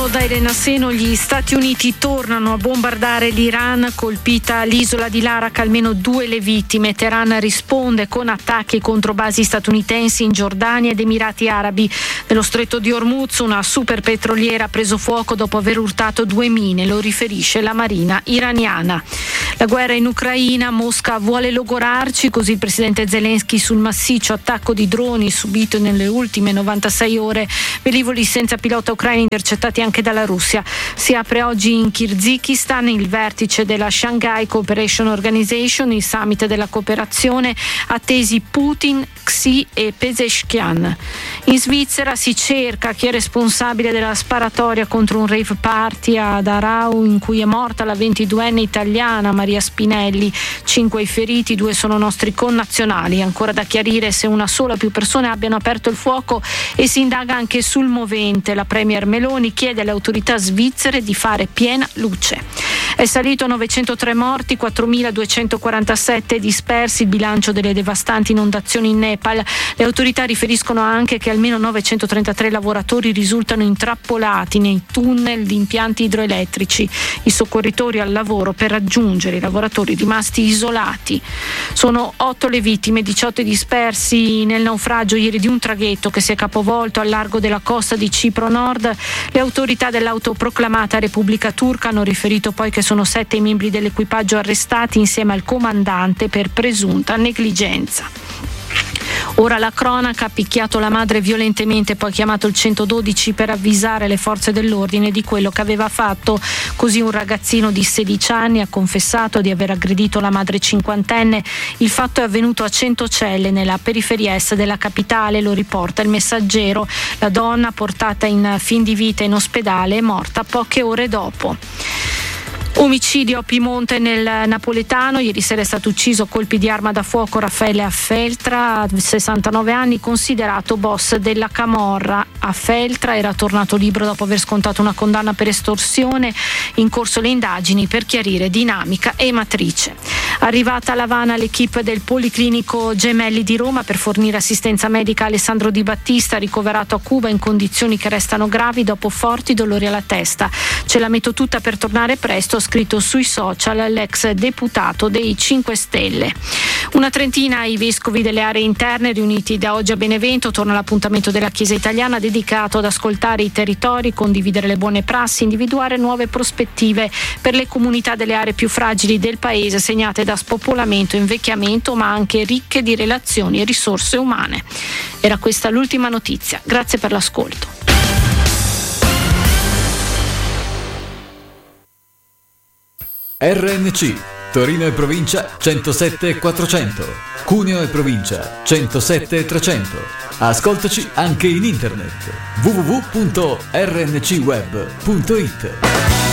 da Elena Seno. Gli Stati Uniti tornano a bombardare l'Iran, colpita l'isola di Larak, almeno 2 le vittime. Teheran risponde con attacchi contro basi statunitensi in Giordania ed Emirati Arabi. Nello stretto di Hormuz una superpetroliera ha preso fuoco dopo aver urtato 2 mine, lo riferisce la marina iraniana. La guerra in Ucraina, Mosca vuole logorarci, così il presidente Zelensky sul massiccio attacco di droni subito nelle ultime 96 ore. Velivoli senza pilota ucraini intercettati anche dalla Russia. Si apre oggi in Kirghizistan il vertice della Shanghai Cooperation Organization, il summit della cooperazione, attesi Putin, Xi e Pezeshkian. In Svizzera si cerca chi è responsabile della sparatoria contro un rave party ad Arau in cui è morta la 22enne italiana Maria Spinelli. 5 i feriti, 2 sono nostri connazionali. Ancora da chiarire se una sola o più persone abbiano aperto il fuoco e si indaga anche sul movente. La premier Meloni chiede alle autorità svizzere di fare piena luce. È salito a 903 morti, 4.247 dispersi il bilancio delle devastanti inondazioni in Nepal. Le autorità riferiscono anche che almeno 933 lavoratori risultano intrappolati nei tunnel di impianti idroelettrici. I soccorritori al lavoro per raggiungere i lavoratori rimasti isolati. Sono 8 le vittime, 18 dispersi nel naufragio ieri di un traghetto che si è capovolto al largo della costa di Cipro Nord. Le autorità dell'autoproclamata Repubblica Turca hanno riferito poi che sono 7 i membri dell'equipaggio arrestati insieme al comandante per presunta negligenza. Ora la cronaca: ha picchiato la madre violentemente, poi chiamato il 112 per avvisare le forze dell'ordine di quello che aveva fatto. Così un ragazzino di 16 anni ha confessato di aver aggredito la madre 50enne. Il fatto è avvenuto a Centocelle, nella periferia est della capitale, lo riporta il Messaggero. La donna, portata in fin di vita in ospedale, è morta poche ore dopo. Omicidio a Piemonte nel napoletano. Ieri sera è stato ucciso a colpi di arma da fuoco Raffaele Affeltra, 69 anni, considerato boss della camorra. Affeltra era tornato libero dopo aver scontato una condanna per estorsione. In corso le indagini per chiarire dinamica e matrice. Arrivata a L'Avana l'equipe del Policlinico Gemelli di Roma per fornire assistenza medica a Alessandro Di Battista, ricoverato a Cuba in condizioni che restano gravi dopo forti dolori alla testa. Ce la metto tutta per tornare presto, scritto sui social l'ex deputato dei 5 Stelle. Una trentina i vescovi delle aree interne riuniti da oggi a Benevento. Torna l'appuntamento della Chiesa italiana dedicato ad ascoltare i territori, condividere le buone prassi, individuare nuove prospettive per le comunità delle aree più fragili del paese, segnate da spopolamento e invecchiamento, ma anche ricche di relazioni e risorse umane. Era questa l'ultima notizia. Grazie per l'ascolto. RNC Torino e provincia 107 400, Cuneo e provincia 107 300. Ascoltaci anche in internet www.rncweb.it.